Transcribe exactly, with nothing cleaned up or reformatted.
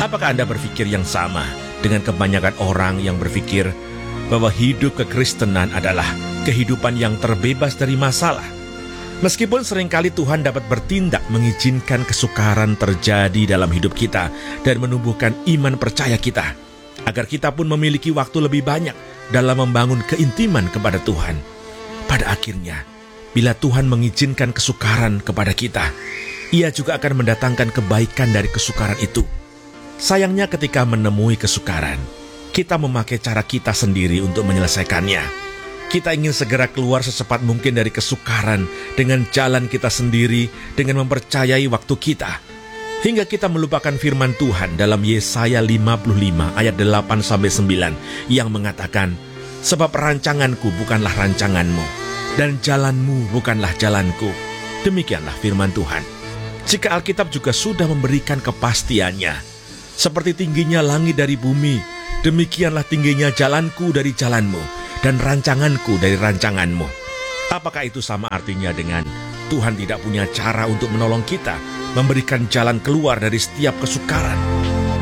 Apakah Anda berpikir yang sama dengan kebanyakan orang yang berpikir bahwa hidup kekristenan adalah kehidupan yang terbebas dari masalah? Meskipun seringkali Tuhan dapat bertindak mengizinkan kesukaran terjadi dalam hidup kita dan menumbuhkan iman percaya kita, agar kita pun memiliki waktu lebih banyak dalam membangun keintiman kepada Tuhan. Pada akhirnya, bila Tuhan mengizinkan kesukaran kepada kita, Ia juga akan mendatangkan kebaikan dari kesukaran itu. Sayangnya ketika menemui kesukaran, kita memakai cara kita sendiri untuk menyelesaikannya. Kita ingin segera keluar secepat mungkin dari kesukaran dengan jalan kita sendiri, dengan mempercayai waktu kita. Hingga kita melupakan firman Tuhan dalam Yesaya lima puluh lima ayat delapan sampai sembilan yang mengatakan, "Sebab rancanganku bukanlah rancanganmu, dan jalanmu bukanlah jalanku." Demikianlah firman Tuhan. Jika Alkitab juga sudah memberikan kepastiannya, seperti tingginya langit dari bumi, demikianlah tingginya jalanku dari jalanmu, dan rancanganku dari rancanganmu. Apakah itu sama artinya dengan Tuhan tidak punya cara untuk menolong kita, memberikan jalan keluar dari setiap kesukaran?